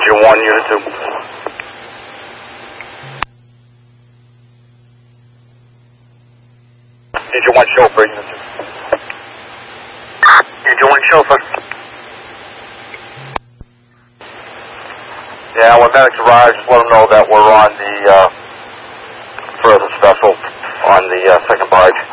Engine 1, Unit 2. Engine 1, chauffeur, Unit 2. Engine 1, chauffeur. Yeah, when medics arrive, just let them know that we're on the further special on the second barge.